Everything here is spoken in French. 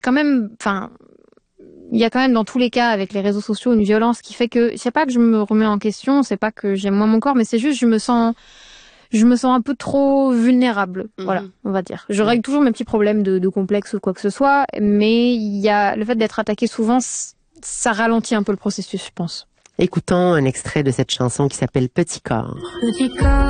quand même, enfin, il y a quand même dans tous les cas avec les réseaux sociaux une violence qui fait que c'est pas que je me remets en question, c'est pas que j'aime moins mon corps, mais c'est juste je me sens un peu trop vulnérable. Voilà, on va dire. Je règle toujours mes petits problèmes de complexe ou quoi que ce soit, mais il y a le fait d'être attaqué souvent, ça ralentit un peu le processus, je pense. Écoutons un extrait de cette chanson qui s'appelle Petit corps. Petit corps.